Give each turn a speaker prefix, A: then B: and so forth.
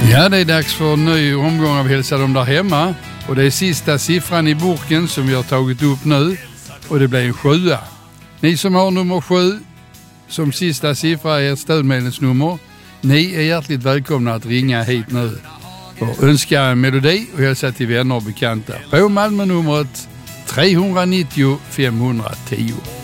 A: Ja, det är dags för en ny omgång av Hälsa dem där hemma. Och det är sista siffran i burken som vi har tagit upp nu. Och det blir en 7. Ni som har nummer 7 som sista siffra är ert stödmedelsnummer. Ni är hjärtligt välkomna att ringa hit nu och önska en melodi och hälsa till vänner och bekanta på Malmö-numret 390 510.